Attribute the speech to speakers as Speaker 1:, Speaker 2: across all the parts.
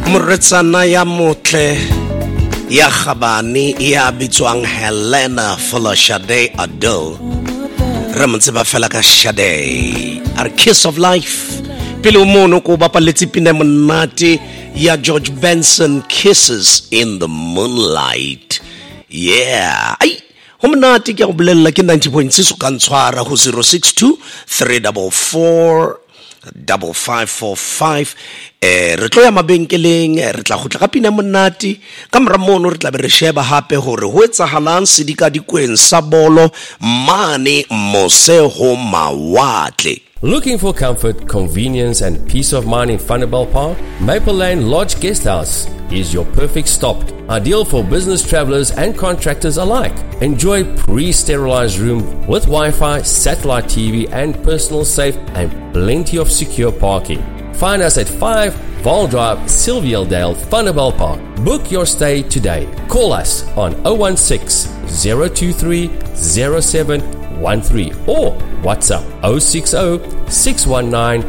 Speaker 1: Moretsana ya motle ya Gabane ya bitswang Helena Folashade Ado re mntse ba fela ka Shade our kiss of life pele mono ko bapaletse pina monate ya George Benson Kisses in the Moonlight. Yeah, ai ho monate ke go bolella ke 90.6 ka ntshwara ho 062 344 5545 re tlo ya mabenkeleng re tla go tla ka pina monate ka mora mono re tla be re sheba hape hore ho etsahalang sedika dikweng sa bolo mane mose ho mawatle.
Speaker 2: Looking for comfort, convenience and peace of mind in Thunderball Park? Maple Lane Lodge Guesthouse is your perfect stop. Ideal for business travelers and contractors alike. Enjoy pre-sterilized room with Wi-Fi, satellite TV and personal safe and plenty of secure parking. Find us at 5 Val Drive, Sylvialdale, Thunderball Park. Book your stay today. Call us on 016 023 0713 or WhatsApp 060 619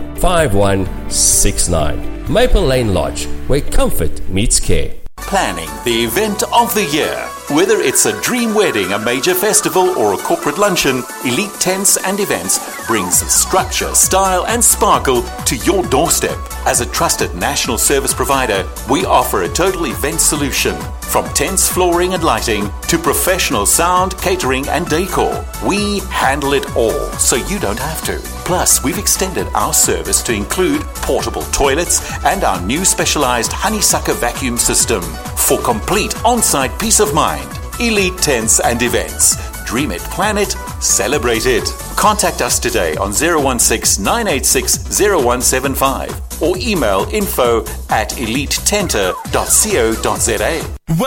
Speaker 2: 5169. Maple Lane Lodge, where comfort meets care.
Speaker 3: Planning the event of the year. Whether it's a dream wedding, a major festival, or a corporate luncheon, Elite Tents and Events brings structure, style, and sparkle to your doorstep. As a trusted national service provider, we offer a total event solution. From tents, flooring, and lighting to professional sound, catering, and decor. We handle it all, so you don't have to. Plus, we've extended our service to include portable toilets and our new specialized honeysucker vacuum system for complete on-site peace of mind. Elite Tents and Events. Dream it, plan it, celebrate it. Contact us today on 016 986 0175 or email info@elitetenter.co.za.